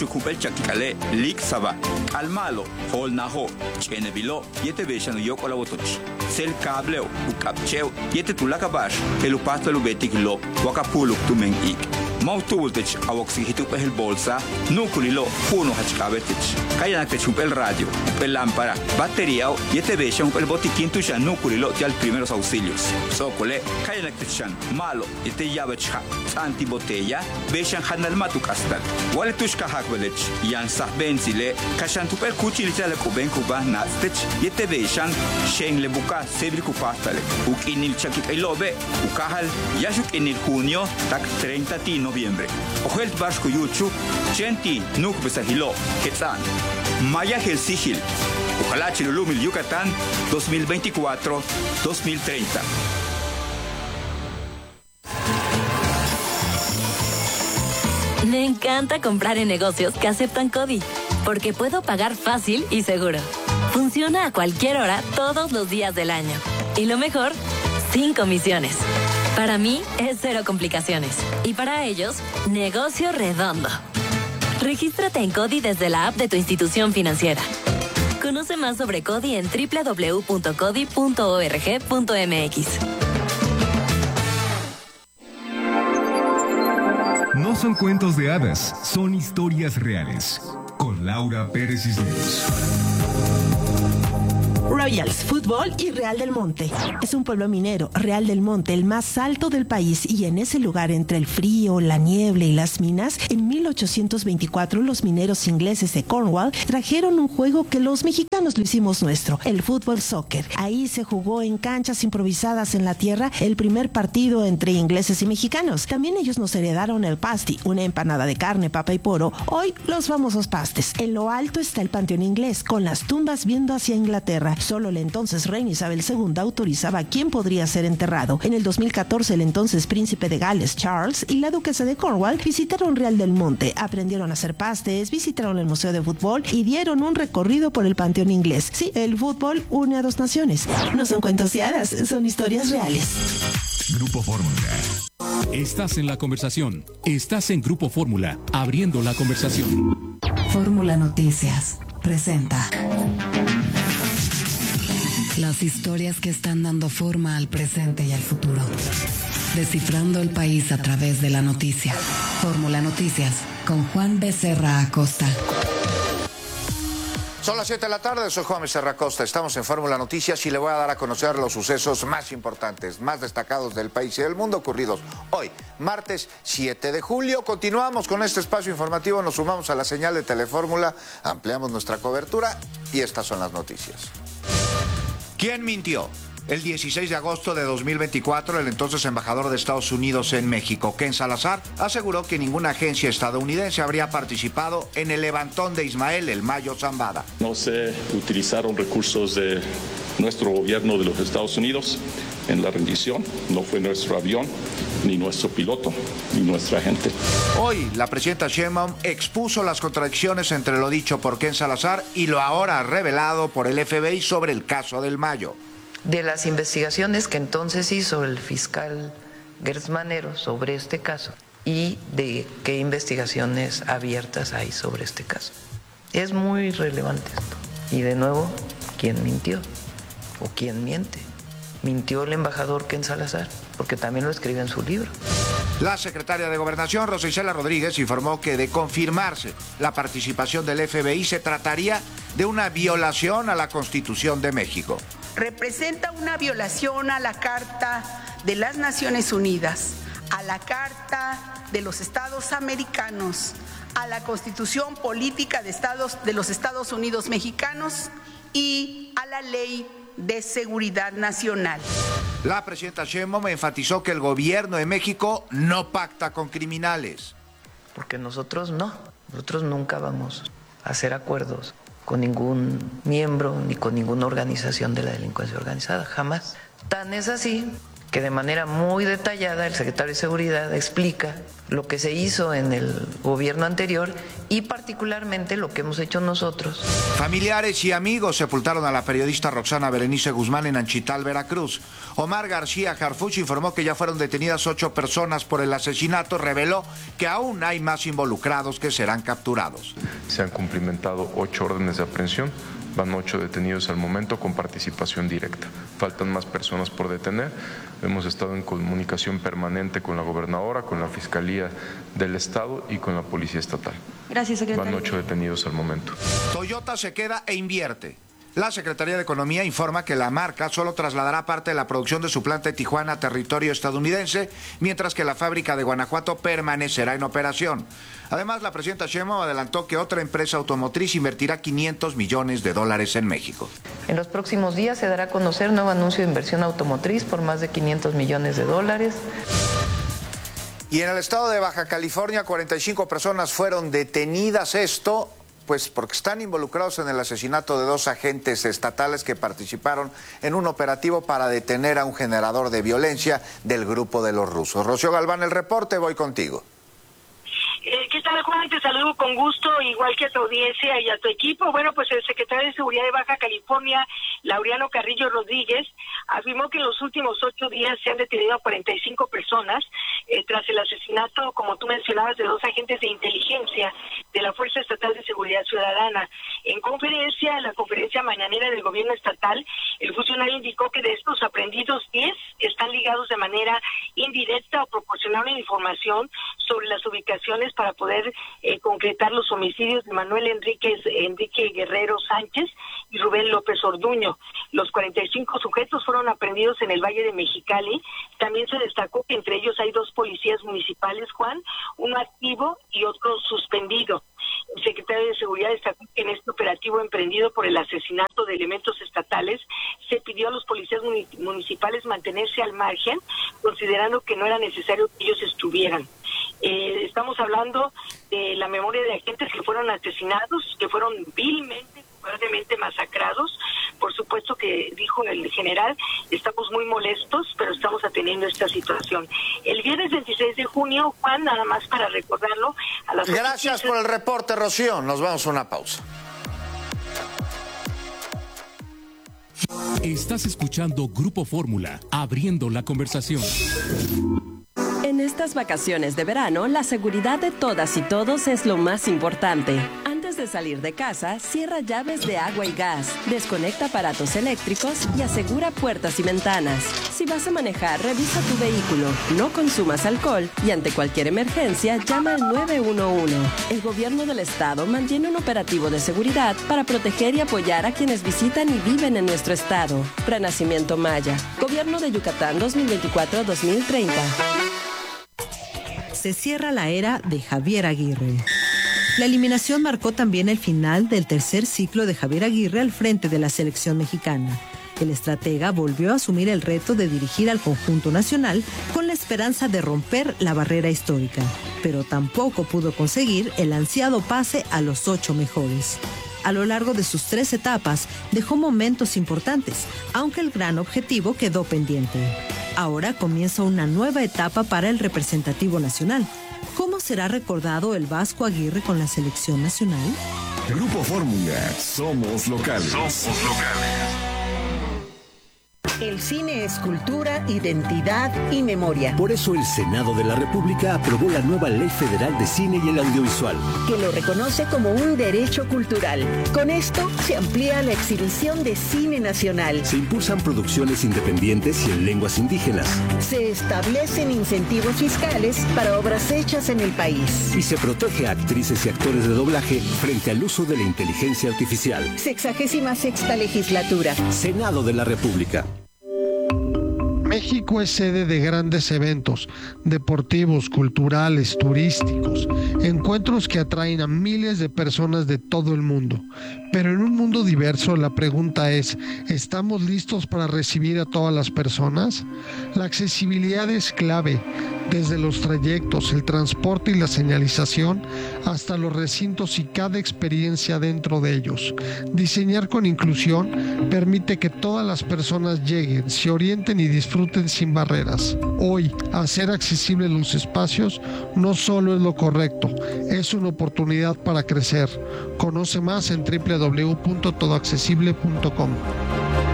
chuchukupel chakikale, lik saba, almalo, hol naho, chenevilo, yete beshan yoko la botoch. Sel cableo, ukapcheo, yete tulakabash, el upasto lubetik lo, wakapuluk tumen ik. Mautubultech awoxigitupel bolsa, nukulilo, puno hachkabetech. Kayanakech upel radio, upel lámpara, batería, yete beshan upel botiquín tuya nukulilo al primeros auxilios. Sokole, kayanakechan, malo, yete yabecha, anti botella, beshan hanal matukastal. Wale tushka hakbelech, yan sahbenzile, kashan tupel kuchilita le kuben kuba nastech, yete beshan, shen le buka, sebri kupastale, uk inil chakik elobe, ukahal, yashuk inil junio, tak 30 de noviembre. Ojelt Bashko Yuchu, Chenti, Nuk Besahilo, Quetzán, Maya Helsigil, ojalá Chilulumil Yucatán, 2024-2030. Me encanta comprar en negocios que aceptan CODI, porque puedo pagar fácil y seguro. Funciona a cualquier hora, todos los días del año. Y lo mejor, sin comisiones. Para mí es cero complicaciones. Y para ellos, negocio redondo. Regístrate en CODI desde la app de tu institución financiera. Conoce más sobre CODI en www.codi.org.mx. No son cuentos de hadas, son historias reales. Con Laura Pérez Cisneros. Royals Fútbol y Real del Monte. Es un pueblo minero, Real del Monte, el más alto del país, y en ese lugar entre el frío, la niebla y las minas, en 1824 los mineros ingleses de Cornwall trajeron un juego que los mexicanos lo hicimos nuestro, el fútbol soccer. Ahí se jugó en canchas improvisadas en la tierra el primer partido entre ingleses y mexicanos. También ellos nos heredaron el pasty, una empanada de carne, papa y poro, hoy los famosos pastes. En lo alto está el Panteón Inglés, con las tumbas viendo hacia Inglaterra. Solo la entonces reina Isabel II autorizaba quién podría ser enterrado. En el 2014, el entonces príncipe de Gales, Charles, y la duquesa de Cornwall visitaron Real del Monte, aprendieron a hacer pastes, visitaron el Museo de Fútbol y dieron un recorrido por el Panteón Inglés. Sí, el fútbol une a dos naciones. No son cuentos de hadas, son historias reales. Grupo Fórmula. Estás en la conversación. Estás en Grupo Fórmula, abriendo la conversación. Fórmula Noticias presenta las historias que están dando forma al presente y al futuro. Descifrando el país a través de la noticia. Fórmula Noticias con Juan Becerra Acosta. Son las 7 de la tarde, soy Juan Becerra Acosta. Estamos en Fórmula Noticias y le voy a dar a conocer los sucesos más importantes, más destacados del país y del mundo ocurridos hoy, martes 7 de julio. Continuamos con este espacio informativo, nos sumamos a la señal de Telefórmula, ampliamos nuestra cobertura y estas son las noticias. ¿Quién mintió? El 16 de agosto de 2024, el entonces embajador de Estados Unidos en México, Ken Salazar, aseguró que ninguna agencia estadounidense habría participado en el levantón de Ismael El Mayo Zambada. No se utilizaron recursos de nuestro gobierno de los Estados Unidos en la rendición. No fue nuestro avión, ni nuestro piloto, ni nuestra gente. Hoy, la presidenta Sheinbaum expuso las contradicciones entre lo dicho por Ken Salazar y lo ahora revelado por el FBI sobre el caso del Mayo. De las investigaciones que entonces hizo el fiscal Gertz Manero sobre este caso y de qué investigaciones abiertas hay sobre este caso. Es muy relevante esto. Y de nuevo, ¿quién mintió? ¿O quién miente? Mintió el embajador Ken Salazar, porque también lo escribe en su libro. La secretaria de Gobernación, Rosa Isela Rodríguez, informó que de confirmarse la participación del FBI se trataría de una violación a la Constitución de México. Representa una violación a la Carta de las Naciones Unidas, a la Carta de los Estados Americanos, a la Constitución Política de los Estados Unidos Mexicanos y a la Ley de Seguridad Nacional. La presidenta Sheinbaum enfatizó que el gobierno de México no pacta con criminales. Porque nosotros nunca vamos a hacer acuerdos con ningún miembro ni con ninguna organización de la delincuencia organizada, jamás. Tan es así que de manera muy detallada el secretario de Seguridad explica lo que se hizo en el gobierno anterior y particularmente lo que hemos hecho nosotros. Familiares y amigos sepultaron a la periodista Roxana Berenice Guzmán en Anchital, Veracruz. Omar García Harfuch informó que ya fueron detenidas 8 personas por el asesinato. Reveló que aún hay más involucrados que serán capturados. Se han cumplimentado 8 órdenes de aprehensión. Van 8 detenidos al momento con participación directa. Faltan más personas por detener. Hemos estado en comunicación permanente con la gobernadora, con la Fiscalía del Estado y con la Policía Estatal. Gracias, secretario. Van 8 detenidos al momento. Toyota se queda e invierte. La Secretaría de Economía informa que la marca solo trasladará parte de la producción de su planta de Tijuana a territorio estadounidense, mientras que la fábrica de Guanajuato permanecerá en operación. Además, la presidenta Sheinbaum adelantó que otra empresa automotriz invertirá $500 millones en México. En los próximos días se dará a conocer un nuevo anuncio de inversión automotriz por más de $500 millones. Y en el estado de Baja California, 45 personas fueron detenidas. Esto pues porque están involucrados en el asesinato de 2 agentes estatales que participaron en un operativo para detener a un generador de violencia del grupo de los rusos. Rocío Galván, el reporte, voy contigo. ¿Qué tal, Juan? Te saludo con gusto, igual que a tu audiencia y a tu equipo. Bueno, pues el secretario de Seguridad de Baja California, Laureano Carrillo Rodríguez, afirmó que en los últimos 8 días se han detenido a 45 personas tras el asesinato, como tú mencionabas, de 2 agentes de inteligencia de la Fuerza Estatal de Seguridad Ciudadana. En la conferencia mañanera del gobierno estatal, el funcionario indicó que de estos aprendidos 10 están ligados de manera indirecta o proporcionaron información sobre las ubicaciones para poder concretar los homicidios de Manuel Enrique Guerrero Sánchez y Rubén López Orduño. Los 45 sujetos fueron aprehendidos en el Valle de Mexicali. También se destacó que entre ellos hay 2 policías municipales, Juan, uno activo y otro suspendido. El secretario de Seguridad destacó que en este operativo emprendido por el asesinato de elementos estatales se pidió a los policías municipales mantenerse al margen, considerando que no era necesario que ellos estuvieran. Estamos hablando de la memoria de agentes que fueron asesinados, que fueron vilmente, fuertemente masacrados. Por supuesto que, dijo el general, estamos muy molestos, pero estamos atendiendo esta situación. El viernes 26 de junio, Juan, nada más para recordarlo, a las... Gracias por el reporte, Rocío. Nos vamos a una pausa. Estás escuchando Grupo Fórmula, abriendo la conversación. En estas vacaciones de verano, la seguridad de todas y todos es lo más importante. Antes de salir de casa, cierra llaves de agua y gas, desconecta aparatos eléctricos y asegura puertas y ventanas. Si vas a manejar, revisa tu vehículo, no consumas alcohol y ante cualquier emergencia, llama al 911. El gobierno del estado mantiene un operativo de seguridad para proteger y apoyar a quienes visitan y viven en nuestro estado. Renacimiento Maya, Gobierno de Yucatán 2024-2030. Se cierra la era de Javier Aguirre. La eliminación marcó también el final del tercer ciclo de Javier Aguirre al frente de la selección mexicana. El estratega volvió a asumir el reto de dirigir al conjunto nacional con la esperanza de romper la barrera histórica, pero tampoco pudo conseguir el ansiado pase a los 8 mejores. A lo largo de sus 3 etapas, dejó momentos importantes, aunque el gran objetivo quedó pendiente. Ahora comienza una nueva etapa para el representativo nacional. ¿Cómo será recordado el Vasco Aguirre con la selección nacional? Grupo Fórmula, somos locales. El cine es cultura, identidad y memoria. Por eso el Senado de la República aprobó la nueva Ley Federal de Cine y el Audiovisual, que lo reconoce como un derecho cultural. Con esto se amplía la exhibición de cine nacional. Se impulsan producciones independientes y en lenguas indígenas. Se establecen incentivos fiscales para obras hechas en el país. Y se protege a actrices y actores de doblaje frente al uso de la inteligencia artificial. 66ª legislatura. Senado de la República. México es sede de grandes eventos deportivos, culturales, turísticos, encuentros que atraen a miles de personas de todo el mundo. Pero en un mundo diverso, la pregunta es, ¿estamos listos para recibir a todas las personas? La accesibilidad es clave. desde los trayectos, el transporte y la señalización, hasta los recintos y cada experiencia dentro de ellos. Diseñar con inclusión permite que todas las personas lleguen, se orienten y disfruten sin barreras. Hoy, hacer accesibles los espacios no solo es lo correcto, es una oportunidad para crecer. Conoce más en www.todoaccesible.com.